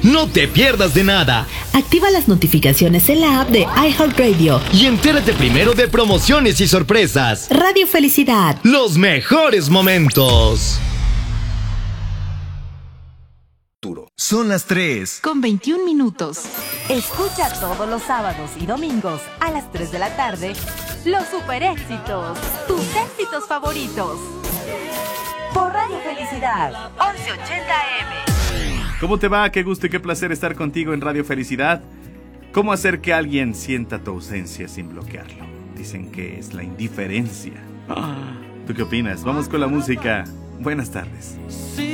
No te pierdas de nada. Activa las notificaciones en la app de iHeartRadio Y entérate primero de promociones y sorpresas. Radio Felicidad. Los mejores momentos. Son las 3:21. Escucha todos los sábados y domingos a las 3 de la tarde los super éxitos, tus éxitos favoritos. Por Radio Felicidad, 1180 AM. ¿Cómo te va? Qué gusto y qué placer estar contigo en Radio Felicidad. ¿Cómo hacer que alguien sienta tu ausencia sin bloquearlo? Dicen que es la indiferencia. ¿Tú qué opinas? Vamos con la música. Buenas tardes.